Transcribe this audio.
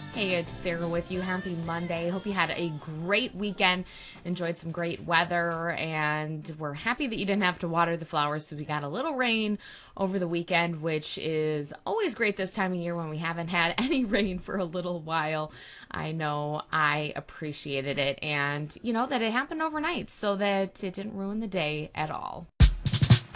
Hey, it's Sarah with you. Happy Monday. Hope you had a great weekend, enjoyed some great weather, and we're happy that you didn't have to water the flowers. So we got a little rain over the weekend, which is always great this time of year when we haven't had any rain for a little while. I know I appreciated it, and that it happened overnight so that it didn't ruin the day at all.